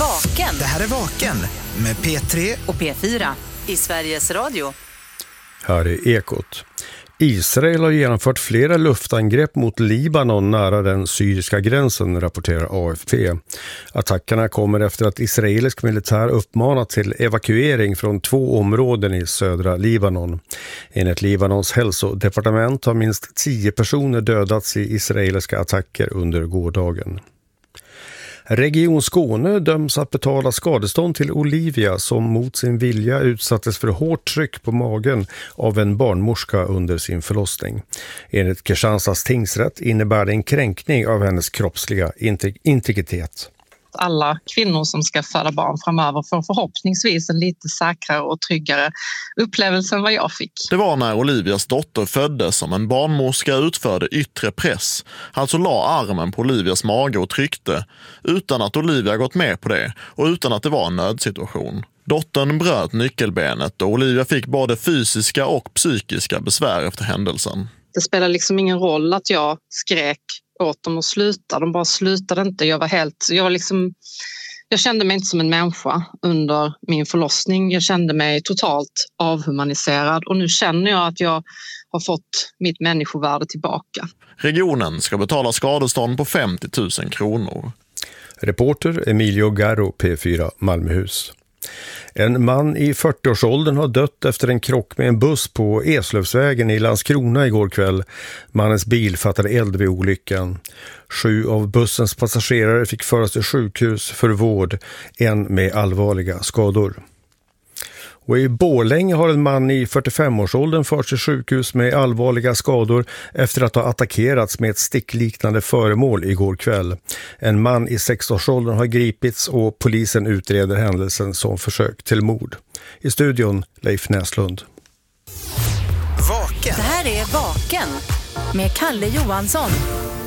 Vaken. Det här är Vaken med P3 och P4 i Sveriges Radio. Här är Ekot. Israel har genomfört flera luftangrepp mot Libanon nära den syriska gränsen, rapporterar AFP. Attackerna kommer efter att israelisk militär uppmanat till evakuering från 2 områden i södra Libanon. Enligt Libanons hälsodepartement har minst 10 personer dödats i israeliska attacker under gårdagen. Region Skåne döms att betala skadestånd till Olivia som mot sin vilja utsattes för hårt tryck på magen av en barnmorska under sin förlossning. Enligt Kristianstads tingsrätt innebär det en kränkning av hennes kroppsliga integritet. Alla kvinnor som ska föda barn framöver får förhoppningsvis en lite säkrare och tryggare upplevelse än vad jag fick. Det var när Olivias dotter föddes som en barnmorska utförde yttre press, alltså la armen på Olivias mage och tryckte, utan att Olivia gått med på det och utan att det var en nödsituation. Dottern bröt nyckelbenet och Olivia fick både fysiska och psykiska besvär efter händelsen. Det spelar liksom ingen roll att jag skrek åt dem att sluta. De bara slutade inte. Jag kände mig inte som en människa under min förlossning. Jag kände mig totalt avhumaniserad och nu känner jag att jag har fått mitt människovärde tillbaka. Regionen ska betala skadestånd på 50 000 kronor. Reporter Emilio Garro, P4 Malmöhus. En man i 40-årsåldern har dött efter en krock med en buss på Eslövsvägen i Landskrona igår kväll. Mannens bil fattade eld vid olyckan. 7 av bussens passagerare fick föras till sjukhus för vård, en med allvarliga skador. Och i Borlänge har en man i 45-årsåldern förts till sjukhus med allvarliga skador efter att ha attackerats med ett stickliknande föremål igår kväll. En man i 60-årsåldern har gripits och polisen utreder händelsen som försök till mord. I studion Leif Näslund. Vaken. Det här är Vaken med Kalle Johansson.